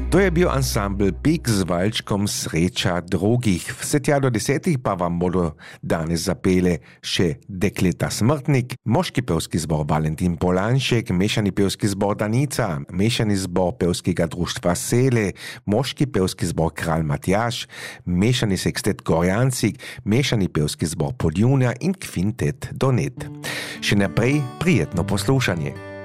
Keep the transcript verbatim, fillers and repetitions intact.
To je bil ansambl Pik z valčkom Sreča drugih. Vse tja do desetih pa vam bodo danes zapele še Dekleta Smrtnik, moški pevski zbor Valentin Polanšek, mešani pevski zbor Danica, mešani zbor pevskega društva Sele, moški pevski zbor Kralj Matjaž, mešani sekstet Gorjancik, mešani pevski zbor Podjunja in kvintet Donet. Še naprej prijetno poslušanje.